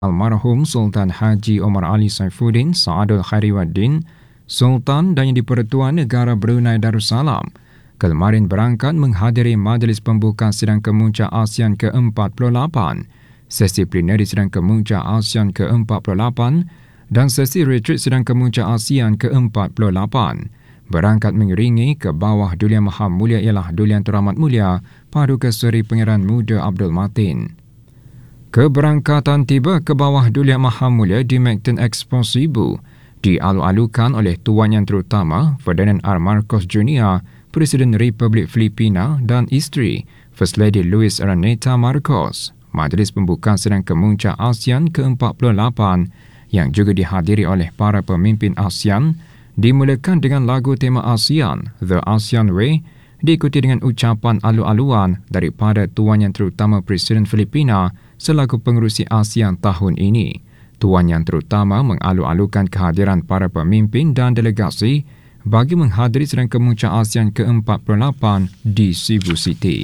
Almarhum Sultan Haji Omar Ali Saifuddin Saadul Khairiwaddin, Sultan dan Yang di-Pertuan Negara Brunei Darussalam, kemarin berangkat menghadiri Majlis Pembukaan Sidang Kemuncak ASEAN ke-48, sesi plenari Sidang Kemuncak ASEAN ke-48 dan sesi retreat Sidang Kemuncak ASEAN ke-48. Berangkat mengiringi ke bawah Duli Yang Maha Mulia ialah Duli Yang Teramat Mulia Paduka Seri Pangeran Muda Abdul Matin. Keberangkatan tiba ke bawah Duli Yang Maha Mulia di Macton Expo Sibu dialu-alukan oleh Tuan Yang Terutama Ferdinand R. Marcos Jr., Presiden Republik Filipina dan isteri First Lady Luis Araneta Marcos. Majlis Pembukaan Sidang Kemuncak ASEAN ke-48 yang juga dihadiri oleh para pemimpin ASEAN dimulakan dengan lagu tema ASEAN, The ASEAN Way, diikuti dengan ucapan alu-aluan daripada Tuan Yang Terutama Presiden Filipina selaku pengerusi ASEAN tahun ini. Tuan Yang Terutama mengalu-alukan kehadiran para pemimpin dan delegasi bagi menghadiri Sidang Kemuncak ASEAN ke-48 di Cebu City.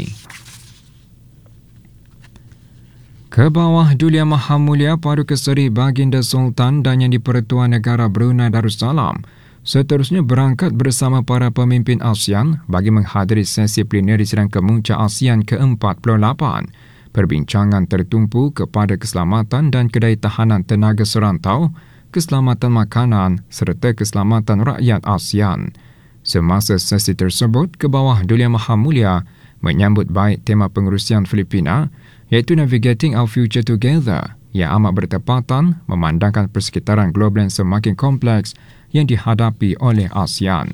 Ke bawah Duli Yang Maha Mulia Paduka Seri Baginda Sultan dan Yang di-Pertuan Negara Brunei Darussalam seterusnya berangkat bersama para pemimpin ASEAN bagi menghadiri sesi plenari Sidang Kemuncak ASEAN ke-48. Perbincangan tertumpu kepada keselamatan dan kedaitahanan tenaga serantau, keselamatan makanan serta keselamatan rakyat ASEAN. Semasa sesi tersebut, ke bawah Duli Yang Maha Mulia menyambut baik tema pengerusian Filipina iaitu Navigating Our Future Together yang amat bertepatan memandangkan persekitaran global yang semakin kompleks yang dihadapi oleh ASEAN.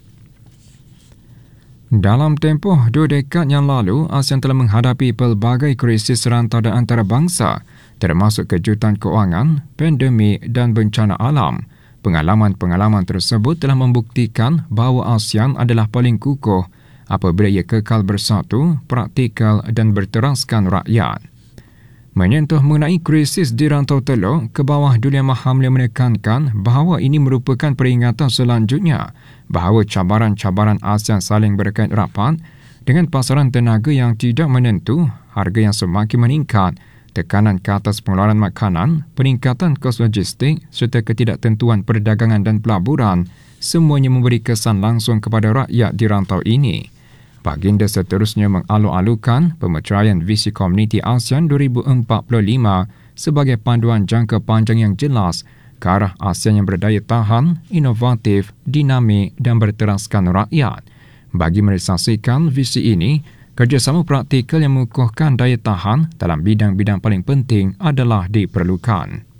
Dalam tempoh 2 dekad yang lalu, ASEAN telah menghadapi pelbagai krisis serantau dan antarabangsa, termasuk kejutan kewangan, pandemik dan bencana alam. Pengalaman-pengalaman tersebut telah membuktikan bahawa ASEAN adalah paling kukuh apabila ia kekal bersatu, praktikal dan berteraskan rakyat. Menyentuh mengenai krisis di Rantau Teluk, ke bawah Duli Yang Maha Mulia menekankan bahawa ini merupakan peringatan selanjutnya bahawa cabaran-cabaran ASEAN saling berkait rapat dengan pasaran tenaga yang tidak menentu, harga yang semakin meningkat, tekanan ke atas pengeluaran makanan, peningkatan kos logistik serta ketidaktentuan perdagangan dan pelaburan, semuanya memberi kesan langsung kepada rakyat di rantau ini. Baginda seterusnya mengalu-alukan pemeteraian visi komuniti ASEAN 2045 sebagai panduan jangka panjang yang jelas ke arah ASEAN yang berdaya tahan, inovatif, dinamik dan berteraskan rakyat. Bagi merealisasikan visi ini, kerjasama praktikal yang mengukuhkan daya tahan dalam bidang-bidang paling penting adalah diperlukan.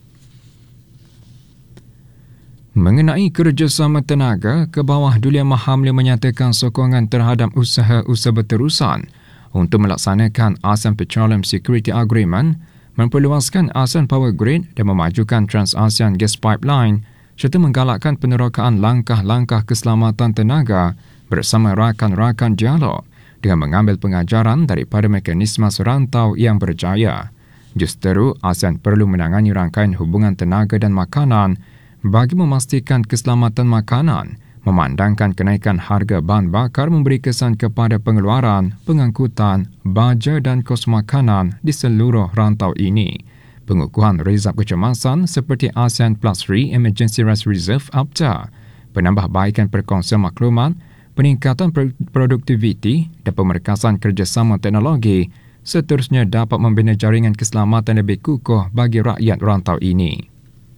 Mengenai kerjasama tenaga, ke bawah Duli Yang Maha Mulia menyatakan sokongan terhadap usaha-usaha berterusan untuk melaksanakan ASEAN Petroleum Security Agreement, memperluaskan ASEAN Power Grid dan memajukan Trans-ASEAN Gas Pipeline serta menggalakkan penerokaan langkah-langkah keselamatan tenaga bersama rakan-rakan dialog dengan mengambil pengajaran daripada mekanisme serantau yang berjaya. Justeru, ASEAN perlu menangani rangkaian hubungan tenaga dan makanan bagi memastikan keselamatan makanan, memandangkan kenaikan harga bahan bakar memberi kesan kepada pengeluaran, pengangkutan, baja dan kos makanan di seluruh rantau ini. Pengukuhan rezap kecemasan seperti ASEAN Plus Free Emergency Rice Reserve APTA, penambahbaikan perkongsian maklumat, peningkatan produktiviti dan pemerkasan kerjasama teknologi seterusnya dapat membina jaringan keselamatan lebih kukuh bagi rakyat rantau ini.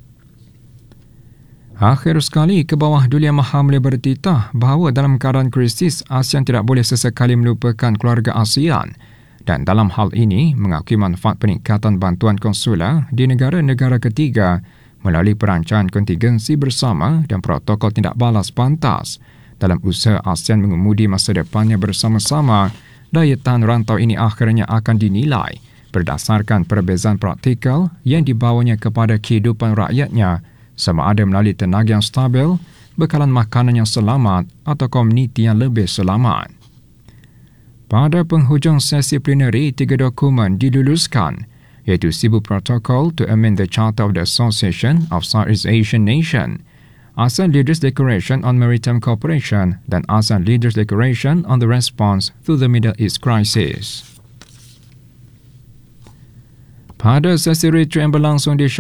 Akhir sekali, ke bawah Duli Yang Maha Mulia bertitah bahawa dalam keadaan krisis, ASEAN tidak boleh sesekali melupakan keluarga ASEAN dan dalam hal ini mengakui manfaat peningkatan bantuan konsular di negara-negara ketiga melalui perancangan kontingensi bersama dan protokol tindak balas pantas. Dalam usaha ASEAN mengemudi masa depannya bersama-sama, daya tahan rantau ini akhirnya akan dinilai berdasarkan perbezaan praktikal yang dibawanya kepada kehidupan rakyatnya, sama ada melalui tenaga yang stabil, bekalan makanan yang selamat atau komuniti yang lebih selamat. Pada penghujung sesi plenari, 3 dokumen diluluskan, iaitu Cebu Protocol to amend the Charter of the Association of Southeast Asian Nation, ASEAN Leaders Declaration on Maritime Cooperation dan ASEAN Leaders Declaration on the Response to the Middle East Crisis. Pada sesi retreat yang berlangsung di